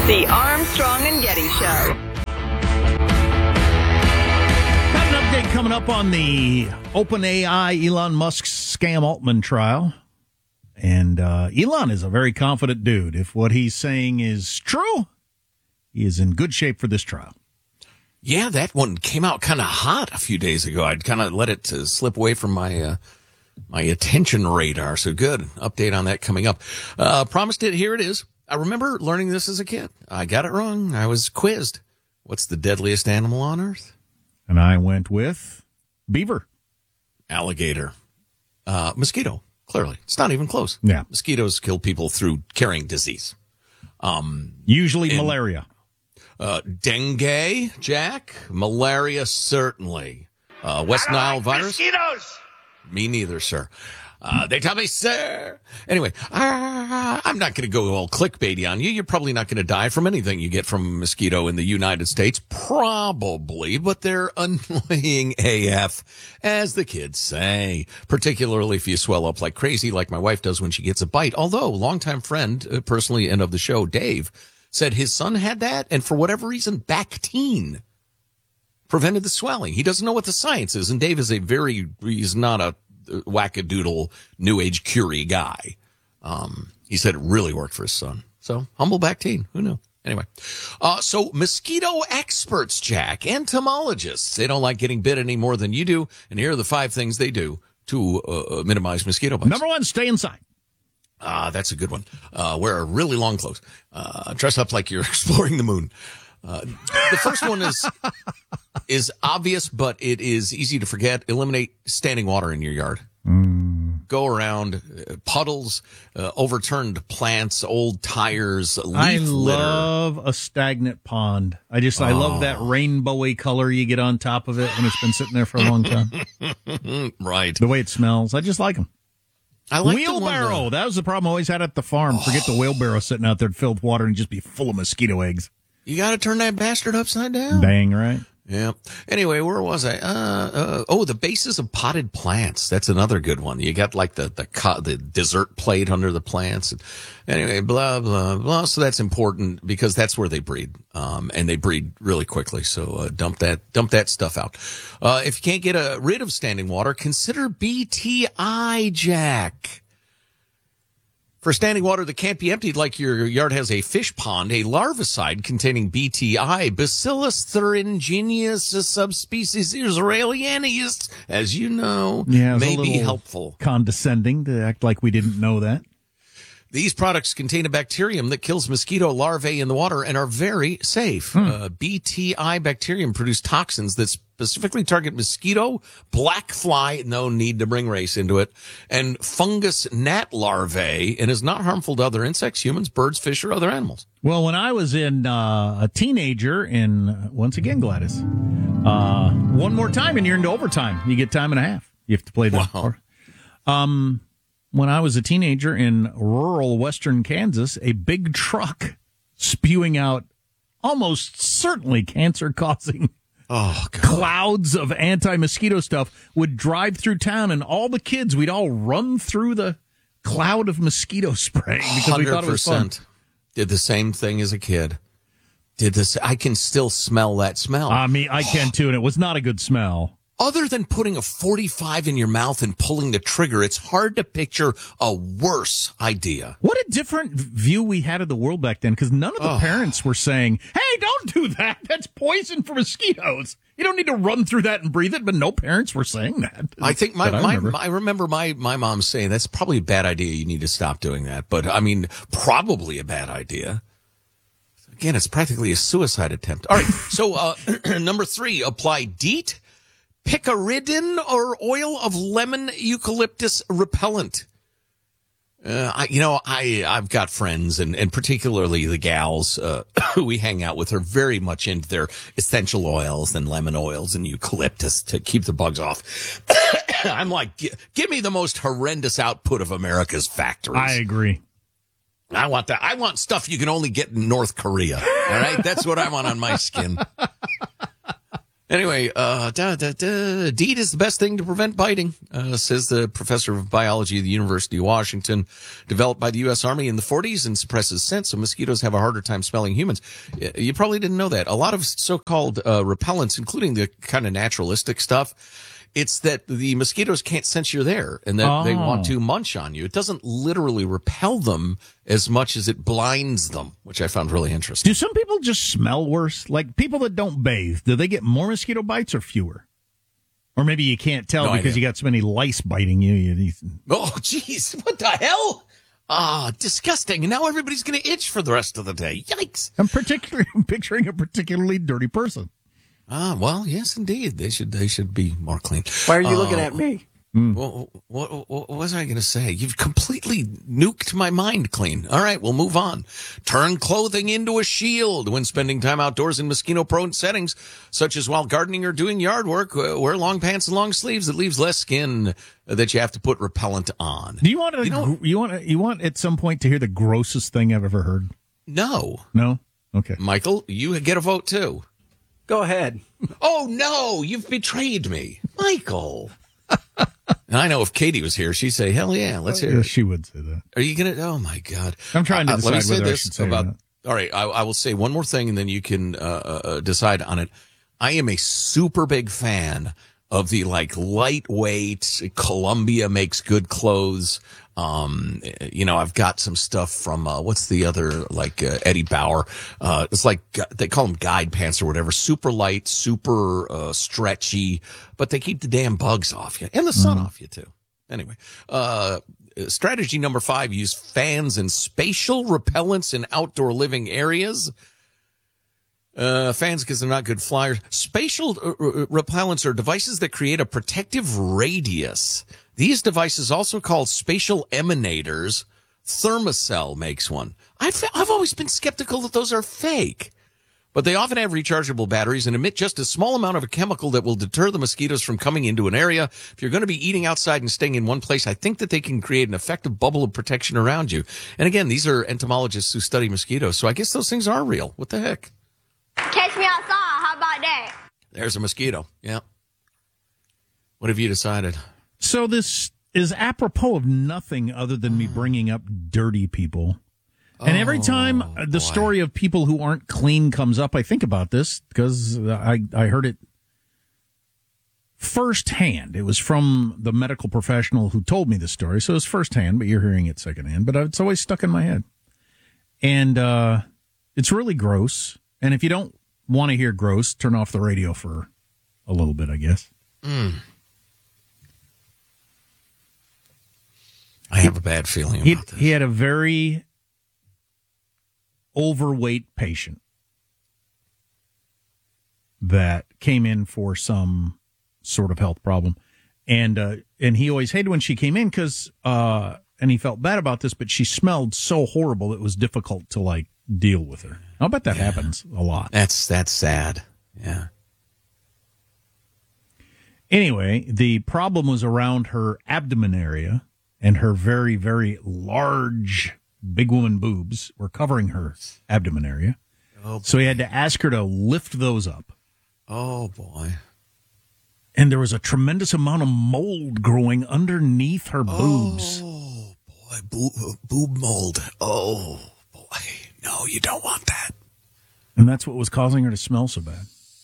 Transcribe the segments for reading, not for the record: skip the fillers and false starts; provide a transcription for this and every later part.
The Armstrong and Getty Show. Got an update coming up on the OpenAI Elon Musk scam Altman trial. And Elon is a very confident dude. If what he's saying is true, he is in good shape for this trial. Yeah, that one came out kind of hot a few days ago. I'd kind of let it slip away from my my attention radar. So good. Update on that coming up. Promised it. Here it is. I remember learning this as a kid. I got it wrong. I was quizzed. What's the deadliest animal on Earth? And I went with beaver. Alligator. Mosquito. Clearly. It's not even close. Yeah. Mosquitoes kill people through carrying disease. Usually malaria. Dengue, Jack. Malaria, certainly. West Nile virus. Mosquitoes! Me neither, sir. They tell me, sir. Anyway, I'm not going to go all clickbaity on you. You're probably not going to die from anything you get from a mosquito in the United States. Probably, but they're annoying AF, as the kids say, particularly if you swell up like crazy, like my wife does when she gets a bite. Although, longtime friend, personally, and of the show, Dave, said his son had that, and for whatever reason, Bactine prevented the swelling. He doesn't know what the science is, and Dave is he's not a wackadoodle new age curie guy. He said it really worked for his son. So humble Bactine. Who knew? Anyway, so mosquito experts, Jack, entomologists, they don't like getting bit any more than you do. And here are the 5 things they do to minimize mosquito bites. Number 1, stay inside. That's a good one. Wear really long clothes. Dress up like you're exploring the moon. The first one is obvious, but it is easy to forget. Eliminate standing water in your yard. Go around puddles, overturned plants, old tires, leaf litter. I love a stagnant pond. I love that rainbowy color you get on top of it when it's been sitting there for a long time. Right. The way it smells. I just like them. I like wheelbarrow. That was the problem I always had at the farm. Forget the wheelbarrow sitting out there filled with water and just be full of mosquito eggs. You got to turn that bastard upside down. Dang right. Yeah. Anyway, where was I? The bases of potted plants. That's another good one. You got like the dessert plate under the plants. Anyway, blah, blah, blah. So that's important because that's where they breed. And they breed really quickly. So, dump that stuff out. If you can't get rid of standing water, consider BTI, Jack. For standing water that can't be emptied, like your yard has a fish pond, a larvicide containing BTI, Bacillus thuringiensis, a subspecies israelianus, as you know, may be helpful. Condescending to act like we didn't know that. These products contain a bacterium that kills mosquito larvae in the water and are very safe. BTI bacterium produce toxins that specifically target mosquito, black fly, no need to bring race into it, and fungus gnat larvae, and is not harmful to other insects, humans, birds, fish, or other animals. Well, when I was a teenager once again, Gladys, one more time and you're into overtime. You get time and a half. You have to play that. Wow. When I was a teenager in rural western Kansas, a big truck spewing out almost certainly cancer-causing clouds of anti-mosquito stuff would drive through town, and all the kids, we'd all run through the cloud of mosquito spray because we thought it was fun. Did the same thing as a kid. I can still smell that smell. I can too, and it was not a good smell. Other than putting a 45 in your mouth and pulling the trigger, it's hard to picture a worse idea. What a different view we had of the world back then, because none of the parents were saying, hey, don't do that. That's poison for mosquitoes. You don't need to run through that and breathe it, but no parents were saying that. I think I remember my mom saying that's probably a bad idea. You need to stop doing that. But, I mean, probably a bad idea. Again, it's practically a suicide attempt. All right, so number 3, apply DEET, picaridin, or oil of lemon eucalyptus repellent. I've got friends, and particularly the gals who we hang out with are very much into their essential oils and lemon oils and eucalyptus to keep the bugs off. I'm like, give me the most horrendous output of America's factories. I agree. I want that. I want stuff you can only get in North Korea. All right? That's what I want on my skin. Anyway, DEET is the best thing to prevent biting, says the professor of biology at the University of Washington. Developed by the U.S. Army in the 40s and suppresses scent, so mosquitoes have a harder time smelling humans. You probably didn't know that. A lot of so-called repellents, including the kind of naturalistic stuff, it's that the mosquitoes can't sense you're there and that they want to munch on you. It doesn't literally repel them as much as it blinds them, which I found really interesting. Do some people just smell worse? Like people that don't bathe, do they get more mosquito bites or fewer? Or maybe you can't tell because you got so many lice biting you. Oh, jeez. What the hell? Disgusting. And now everybody's going to itch for the rest of the day. Yikes. I'm picturing a particularly dirty person. Well, yes, indeed. They should be more clean. Why are you looking at me? Well, what was I going to say? You've completely nuked my mind clean. All right, we'll move on. Turn clothing into a shield when spending time outdoors in mosquito-prone settings, such as while gardening or doing yard work. Wear long pants and long sleeves. It leaves less skin that you have to put repellent on. Do you want at some point to hear the grossest thing I've ever heard? No. No? Okay. Michael, you get a vote too. Go ahead. Oh, no, you've betrayed me. Michael. And I know if Katie was here, she'd say, hell yeah, let's hear it. She would say that. Are you going to? Oh, my God. I'm trying to decide let me say whether I this should say about. that. All right, I will say one more thing, and then you can decide on it. I am a super big fan of the lightweight Columbia makes good clothes. I've got some stuff from what's the other Eddie Bauer. It's like they call them guide pants or whatever. Super light, super stretchy, but they keep the damn bugs off you and the sun off you too. Anyway, strategy number 5: use fans and spatial repellents in outdoor living areas. Fans because they're not good flyers. Spatial repellents are devices that create a protective radius. These devices, also called spatial emanators, Thermacell makes one. I've always been skeptical that those are fake, but they often have rechargeable batteries and emit just a small amount of a chemical that will deter the mosquitoes from coming into an area. If you're going to be eating outside and staying in one place, I think that they can create an effective bubble of protection around you. And again, these are entomologists who study mosquitoes, so I guess those things are real. What the heck? Catch me outside. How about that? There's a mosquito. Yeah. What have you decided? So this is apropos of nothing other than me bringing up dirty people. And every time the story of people who aren't clean comes up, I think about this because I heard it firsthand. It was from the medical professional who told me the story. So it was firsthand, but you're hearing it secondhand. But it's always stuck in my head. And it's really gross. And if you don't want to hear gross, turn off the radio for a little bit, I guess. I have a bad feeling about this. He had a very overweight patient that came in for some sort of health problem. And he always hated when she came in because, and he felt bad about this, but she smelled so horrible it was difficult to deal with her. I'll bet that happens a lot. That's sad. Yeah. Anyway, the problem was around her abdomen area, and her very, very large big woman boobs were covering her abdomen area. Oh, so he had to ask her to lift those up. Oh, boy. And there was a tremendous amount of mold growing underneath her boobs. Oh, boy. Boob mold. Oh, boy. No, you don't want that. And that's what was causing her to smell so bad.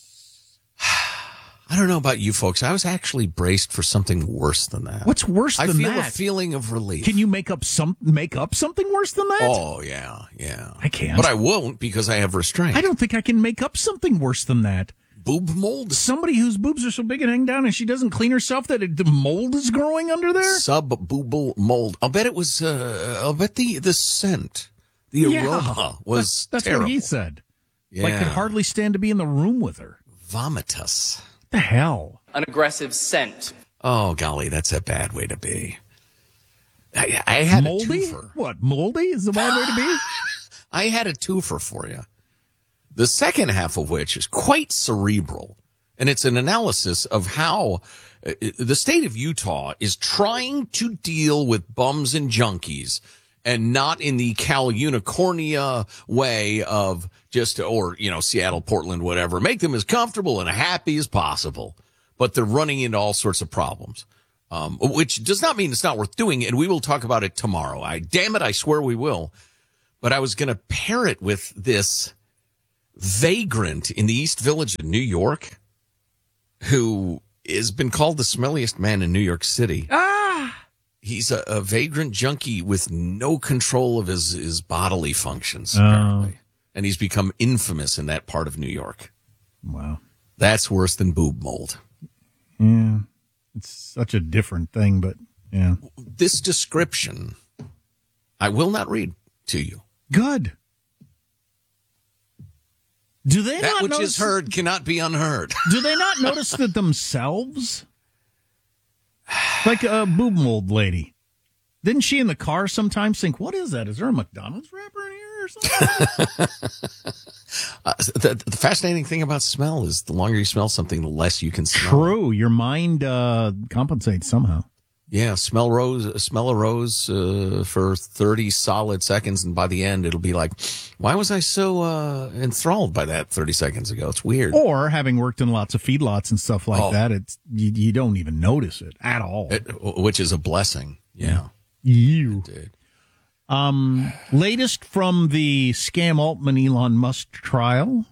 I don't know about you folks. I was actually braced for something worse than that. What's worse than that? I feel a feeling of relief. Can you make up something worse than that? Oh, yeah. I can't. But I won't because I have restraint. I don't think I can make up something worse than that. Boob mold? Somebody whose boobs are so big and hang down and she doesn't clean herself that the mold is growing under there? Sub-boobal mold. I'll bet it was, the scent, the aroma was That's terrible. what he said. Yeah. Could hardly stand to be in the room with her. Vomitus. The hell? An aggressive scent. Oh, golly, that's a bad way to be. I had moldy? a twofer. What, moldy is the bad way to be? I had a twofer for you. The second half of which is quite cerebral. And it's an analysis of how the state of Utah is trying to deal with bums and junkies and not in the Cal Unicornia way of just, or, Seattle, Portland, whatever. Make them as comfortable and happy as possible. But they're running into all sorts of problems, which does not mean it's not worth doing. And we will talk about it tomorrow. Damn it, I swear we will. But I was going to pair it with this vagrant in the East Village of New York who has been called the smelliest man in New York City. He's a vagrant junkie with no control of his bodily functions, apparently. And he's become infamous in that part of New York. Wow. That's worse than boob mold. Yeah. It's such a different thing, but yeah. This description, I will not read to you. Good. Do they that not which notice, is heard cannot be unheard. Do they not notice that themselves? Like a boob mold lady. Didn't she in the car sometimes think, what is that? Is there a McDonald's wrapper in here or something? The fascinating thing about smell is the longer you smell something, the less you can smell. True. Your mind compensates somehow. Yeah, smell a rose for 30 solid seconds, and by the end, it'll be like, why was I so enthralled by that 30 seconds ago? It's weird. Or having worked in lots of feedlots and stuff like that, it's you don't even notice it at all. Which is a blessing. Yeah. You. Dude. Latest from the scam Altman Elon Musk trial,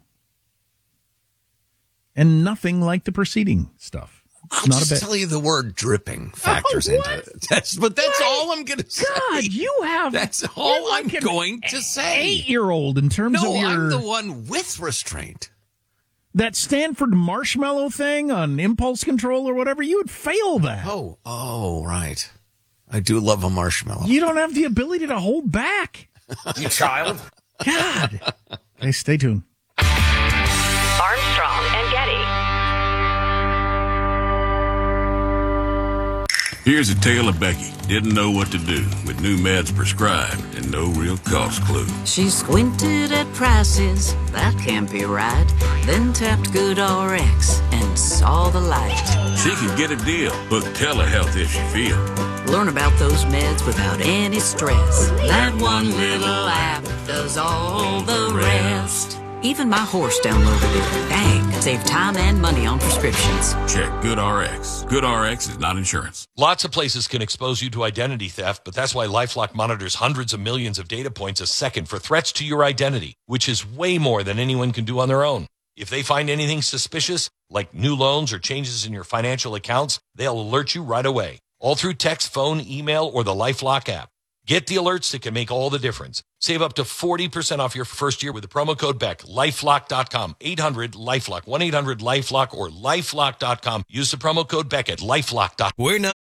and nothing like the preceding stuff. I'll just tell you the word dripping factors into it. That's all I'm going to say. God, That's all I'm going to say. 8-year-old in terms of your... I'm the one with restraint. That Stanford marshmallow thing on impulse control or whatever, you would fail that. Oh, right. I do love a marshmallow. You don't have the ability to hold back. You child. God. Okay, stay tuned. Armstrong and Getty. Here's a tale of Becky. Didn't know what to do with new meds prescribed and no real cost clue. She squinted at prices, that can't be right. Then tapped GoodRx and saw the light. She could get a deal, book telehealth if she feel. Learn about those meds without any stress. That one little app does all the rest. Even my horse downloaded it. Dang, save time and money on prescriptions. Check GoodRx. GoodRx is not insurance. Lots of places can expose you to identity theft, but that's why LifeLock monitors hundreds of millions of data points a second for threats to your identity, which is way more than anyone can do on their own. If they find anything suspicious, like new loans or changes in your financial accounts, they'll alert you right away, all through text, phone, email, or the LifeLock app. Get the alerts that can make all the difference. Save up to 40% off your first year with the promo code BECK. LifeLock.com. 800-LIFELOCK. 1-800-LIFELOCK or LifeLock.com. Use the promo code BECK at LifeLock.com. We're not...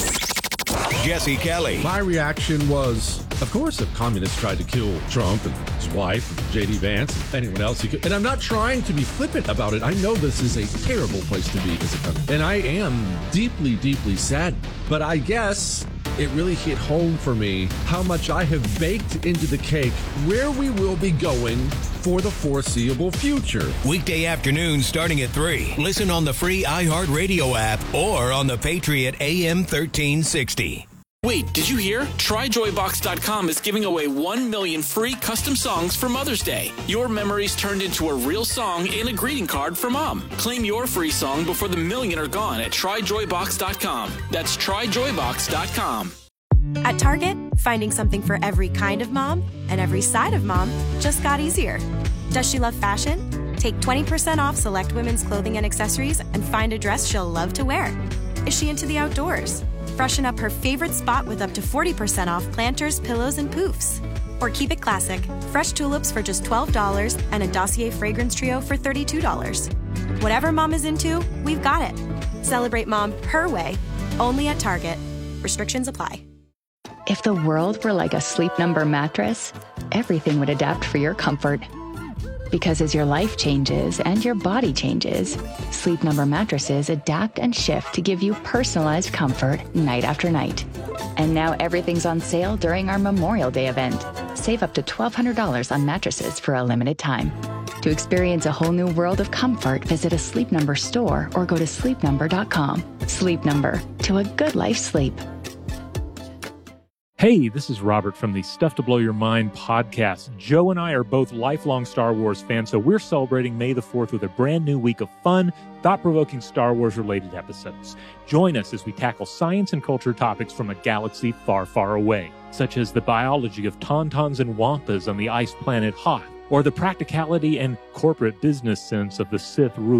Jesse Kelly. My reaction was, of course, if communists tried to kill Trump and his wife, and J.D. Vance, and anyone else, you could. And I'm not trying to be flippant about it. I know this is a terrible place to be as a country. And I am deeply, deeply saddened. But I guess it really hit home for me how much I have baked into the cake where we will be going for the foreseeable future. Weekday afternoons starting at 3. Listen on the free iHeartRadio app or on the Patriot AM 1360. Wait, did you hear? TryJoyBox.com is giving away 1 million free custom songs for Mother's Day. Your memories turned into a real song and a greeting card for Mom. Claim your free song before the million are gone at TryJoyBox.com. That's TryJoyBox.com. At Target, finding something for every kind of mom and every side of mom just got easier. Does she love fashion? Take 20% off select women's clothing and accessories and find a dress she'll love to wear. Is she into the outdoors? Freshen up her favorite spot with up to 40% off planters, pillows, and poofs. Or keep it classic. Fresh tulips for just $12 and a Dossier fragrance trio for $32. Whatever mom is into, we've got it. Celebrate mom her way, only at Target. Restrictions apply. If the world were like a Sleep Number mattress, everything would adapt for your comfort. Because as your life changes and your body changes, Sleep Number mattresses adapt and shift to give you personalized comfort night after night. And now everything's on sale during our Memorial Day event. Save up to $1,200 on mattresses for a limited time. To experience a whole new world of comfort, visit a Sleep Number store or go to sleepnumber.com. Sleep Number, to a good life sleep. Hey, this is Robert from the Stuff to Blow Your Mind podcast. Joe and I are both lifelong Star Wars fans, so we're celebrating May the 4th with a brand new week of fun, thought-provoking Star Wars-related episodes. Join us as we tackle science and culture topics from a galaxy far, far away, such as the biology of tauntauns and wampas on the ice planet Hoth, or the practicality and corporate business sense of the Sith rule